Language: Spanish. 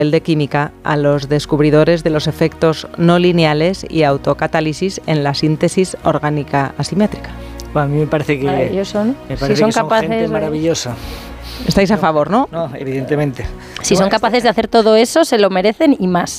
de química a los descubridores de los efectos no lineales y autocatálisis en la síntesis orgánica asimétrica. Bueno, a mí me parece que, maravilloso, ¿no? me parece Si son que son capaces gente de- maravillosa. ¿Estáis a favor, no? No, evidentemente. Si son capaces de hacer todo eso, se lo merecen y más.